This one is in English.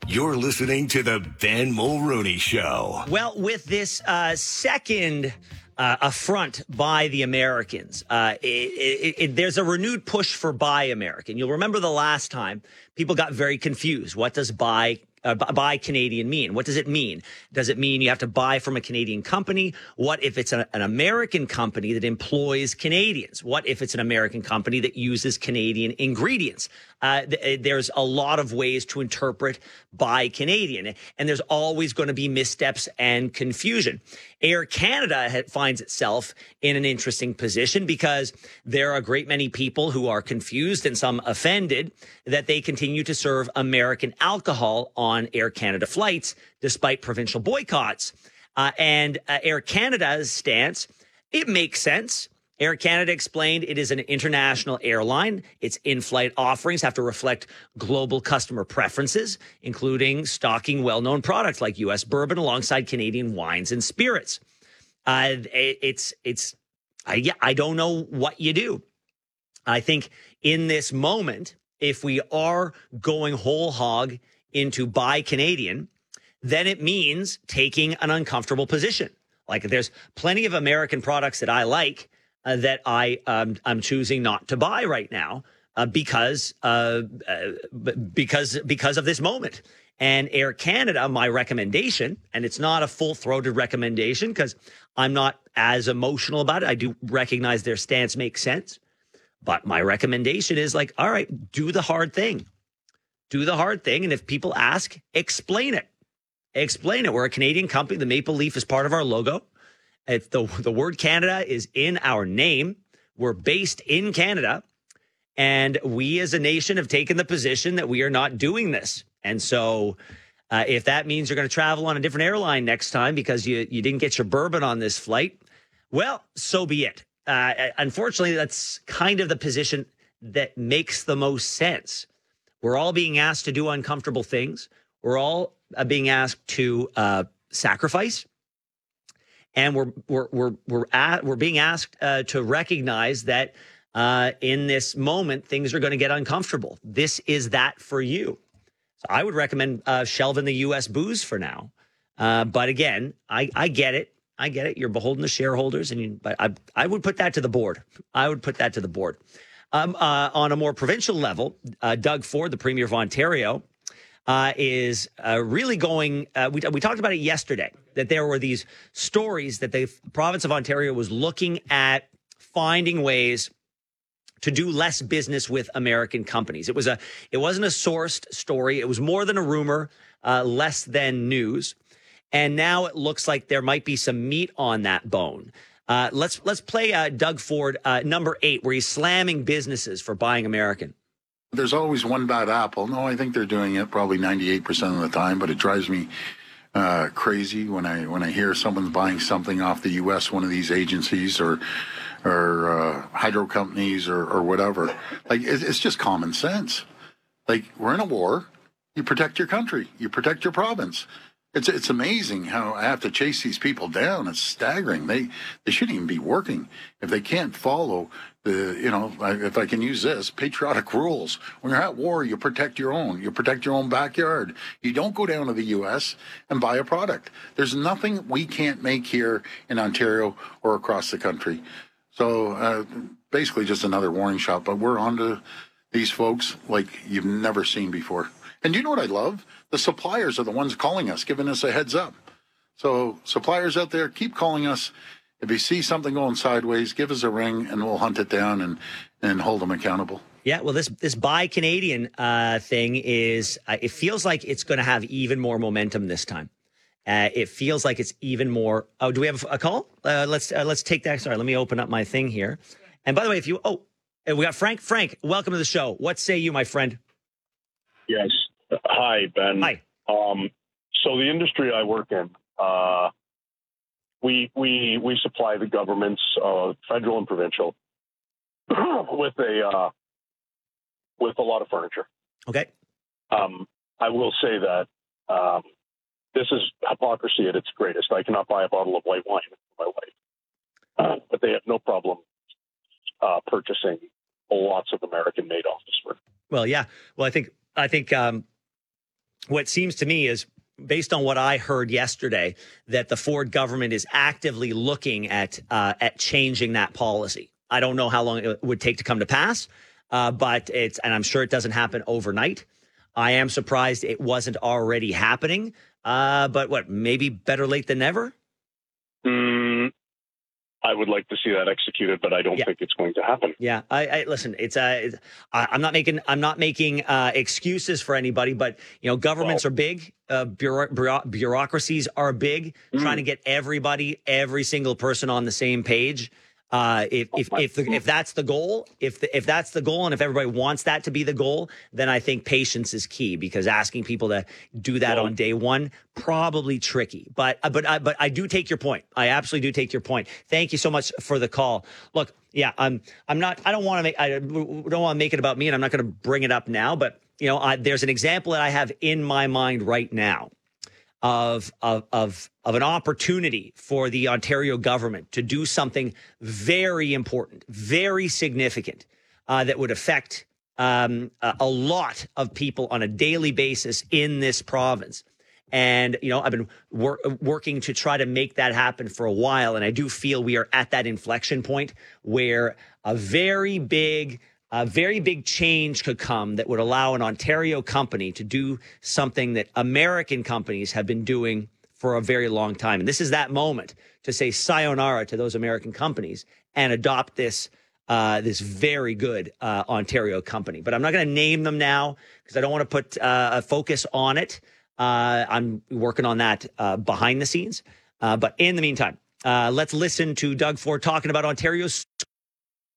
You're listening to the Ben Mulrooney Show. Well, with this second affront by the Americans, there's a renewed push for Buy American. You'll remember the last time people got very confused. What does buy Canadian mean? What does it mean? Does it mean you have to buy from a Canadian company? What if it's an American company that employs Canadians? What if it's an American company that uses Canadian ingredients? There's a lot of ways to interpret Buy Canadian, and there's always going to be missteps and confusion. Air Canada finds itself in an interesting position because there are a great many people who are confused and some offended that they continue to serve American alcohol on Air Canada flights despite provincial boycotts. And Air Canada's stance, it makes sense. Air Canada explained it is an international airline. Its in-flight offerings have to reflect global customer preferences, including stocking well-known products like U.S. bourbon alongside Canadian wines and spirits. I don't know what you do. I think in this moment, if we are going whole hog into Buy Canadian, then it means taking an uncomfortable position. Like there's plenty of American products that I like that I'm choosing not to buy right now because of this moment. And Air Canada, my recommendation, and it's not a full-throated recommendation because I'm not as emotional about it. I do recognize their stance makes sense. But my recommendation is like, all right, do the hard thing. Do the hard thing. And if people ask, explain it. Explain it. We're a Canadian company. The maple leaf is part of our logo. If the word Canada is in our name. We're based in Canada. And we as a nation have taken the position that we are not doing this. And so if that means you're going to travel on a different airline next time because you didn't get your bourbon on this flight, well, so be it. Unfortunately, that's kind of the position that makes the most sense. We're all being asked to do uncomfortable things. We're all being asked to sacrifice. And we're being asked to recognize that in this moment, things are going to get uncomfortable. This is that for you. So I would recommend shelving the U.S. booze for now. But again, I get it. I get it. You're beholden to shareholders, but I would put that to the board. I would put that to the board. On a more provincial level, Doug Ford, the Premier of Ontario, is really going. We talked about it yesterday, that there were these stories that the province of Ontario was looking at finding ways to do less business with American companies. It wasn't a sourced story. It was more than a rumor, less than news. And now it looks like there might be some meat on that bone. Let's play Doug Ford, number 8, where he's slamming businesses for buying American. There's always one bad apple. No, I think they're doing it probably 98% of the time, but it drives me crazy when I hear someone's buying something off the U.S., one of these agencies or hydro companies or whatever. Like, it's just common sense. Like, we're in a war. You protect your country. You protect your province. It's amazing how I have to chase these people down. It's staggering. They shouldn't even be working if they can't follow if I can use this, patriotic rules. When you're at war, you protect your own. You protect your own backyard. You don't go down to the U.S. and buy a product. There's nothing we can't make here in Ontario or across the country. So basically just another warning shot. But we're on to these folks like you've never seen before. And you know what I love? The suppliers are the ones calling us, giving us a heads up. So suppliers out there, keep calling us. If you see something going sideways, give us a ring and we'll hunt it down and hold them accountable. Yeah, well, this Buy Canadian thing is, it feels like it's going to have even more momentum this time. It feels like it's even more. Oh, do we have a call? Let's take that. Sorry, let me open up my thing here. And by the way, we got Frank. Frank, welcome to the show. What say you, my friend? Yes. Hi, Ben. Hi. So the industry I work in, we supply the governments, federal and provincial, with a lot of furniture. Okay. I will say that this is hypocrisy at its greatest. I cannot buy a bottle of white wine for my wife, but they have no problem purchasing lots of American-made office furniture. Well, yeah. Well, I think what seems to me is, based on what I heard yesterday, that the Ford government is actively looking at changing that policy. I don't know how long it would take to come to pass, but and I'm sure it doesn't happen overnight. I am surprised it wasn't already happening. But maybe better late than never? I would like to see that executed, but I don't think it's going to happen. Yeah, I listen. I'm not making excuses for anybody, but governments are big. Bureaucracies are big. Trying to get every single person on the same page. If that's the goal, if that's the goal, and if everybody wants that to be the goal, then I think patience is key, because asking people to do that on day one, probably tricky. But I do take your point. I absolutely do take your point. Thank you so much for the call. Look, yeah, I don't want to make it about me, and I'm not going to bring it up now. But there's an example that I have in my mind right now of an opportunity for the Ontario government to do something very important, very significant, that would affect a lot of people on a daily basis in this province. And, I've been working to try to make that happen for a while. And I do feel we are at that inflection point where a very big change could come that would allow an Ontario company to do something that American companies have been doing for a very long time. And this is that moment to say sayonara to those American companies and adopt this very good Ontario company. But I'm not going to name them now because I don't want to put a focus on it. I'm working on that behind the scenes. But in the meantime, let's listen to Doug Ford talking about Ontario's